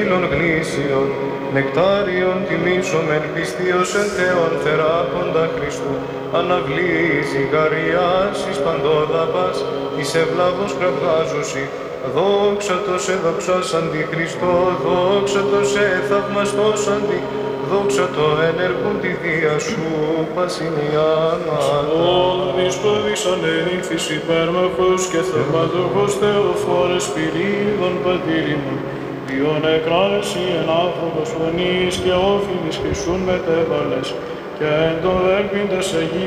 ήλων γνήσιων, νεκτάριον τιμήσομεν πιστίος εν Θεόν θεράποντα Χριστού, αναβλύζει γαριάσεις παντόδαπας, εις ευλάβος κραυγάζουσι, δόξα το σε δοξάσαντι Χριστό, δόξα το σε θαυμαστώσαντι, δόξα το ενεργούν τη Δία σου πασινιάματα. Δισπόδης ανενύχθης υπέρμαχος και θαυματοχός Θεοφόρες πυρίδων πατήριμων, ποιον εκράσει εν άνθρωπος φωνής και όφιλης χρυσούν μετέβαλες, και εν το δέλπιντας Αγία